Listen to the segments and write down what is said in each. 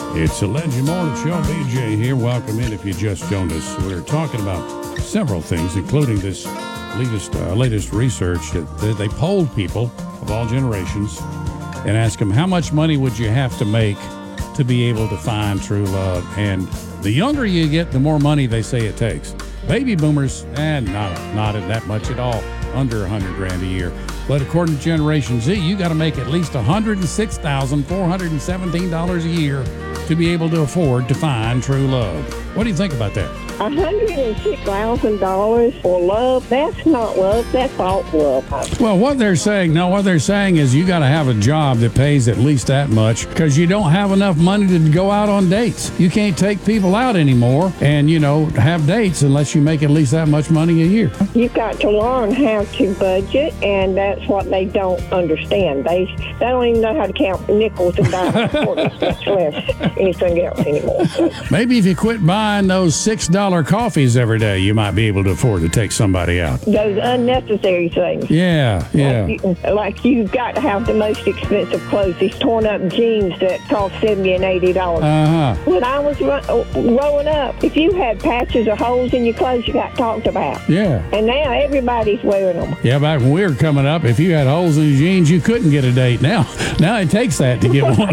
It's a Legend Morning Show. BJ here. Welcome in if you just joined us. We're talking about several things, including this latest research that they polled people of all generations and asked them, how much money would you have to make to be able to find true love? And the younger you get, the more money they say it takes. Baby boomers, not that much at all, under $100,000 a year. But according to Generation Z, you got to make at least $106,417 a year to be able to afford to find true love. What do you think about that? $106,000 for love, that's not love, that's false love. Well, what they're saying is you got to have a job that pays at least that much because you don't have enough money to go out on dates. You can't take people out anymore and, have dates unless you make at least that much money a year. You've got to learn how to budget, and that's what they don't understand. They don't even know how to count nickels and dimes, much less anything else anymore. Maybe if you quit buying those $6 $6 every day, you might be able to afford to take somebody out. Those unnecessary things. Yeah. Like you've got to have the most expensive clothes. These torn up jeans that cost $70 and $80. When I was growing up, if you had patches or holes in your clothes, you got talked about. Yeah. And now everybody's wearing them. Yeah, back when we were coming up, if you had holes in your jeans, you couldn't get a date. Now it takes that to get one.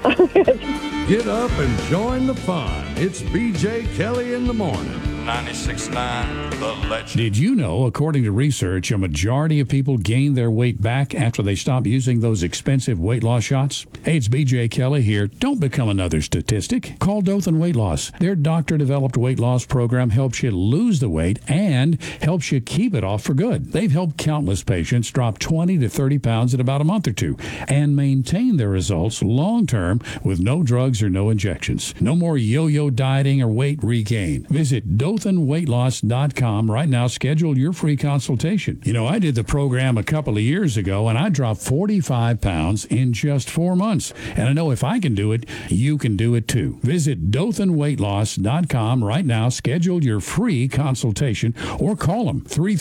Get up and join the fun. It's BJ Kelly in the morning. 96.9 The Legend. Did you know, according to research, a majority of people gain their weight back after they stop using those expensive weight loss shots? Hey, it's BJ Kelly here. Don't become another statistic. Call Dothan Weight Loss. Their doctor-developed weight loss program helps you lose the weight and helps you keep it off for good. They've helped countless patients drop 20 to 30 pounds in about a month or two and maintain their results long-term with no drugs or no injections. No more yo-yo dieting or weight regain. Visit DothanWeightLoss.com right now. Schedule your free consultation. You know, I did the program a couple of years ago, and I dropped 45 pounds in just 4 months. And I know if I can do it, you can do it too. Visit DothanWeightLoss.com right now. Schedule your free consultation or call them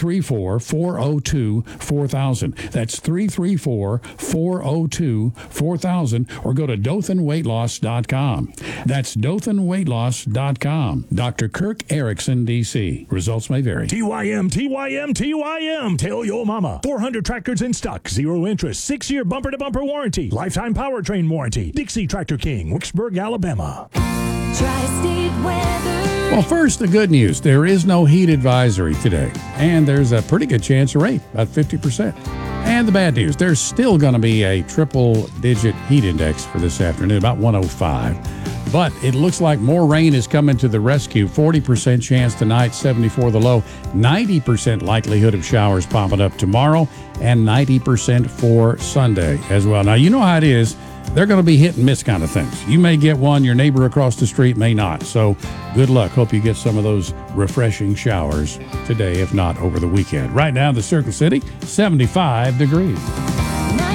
334-402-4000. That's 334-402-4000 or go to DothanWeightLoss.com. That's DothanWeightLoss.com. Dr. Kirk Erickson, D.C. Results may vary. TYM. Tell your mama. 400 tractors in stock. 0 interest. 6-year bumper-to-bumper warranty. Lifetime powertrain warranty. Dixie Tractor King, Wicksburg, Alabama. Tri-State weather. Well, first, the good news. There is no heat advisory today. And there's a pretty good chance of rain, about 50%. And the bad news, there's still going to be a triple-digit heat index for this afternoon, about 105. But it looks like more rain is coming to the rescue. 40% chance tonight, 74 the low. 90% likelihood of showers popping up tomorrow, and 90% for Sunday as well. Now, you know how it is. They're going to be hit and miss kind of things. You may get one, your neighbor across the street may not. So good luck. Hope you get some of those refreshing showers today, if not over the weekend. Right now, the Circle City, 75 degrees.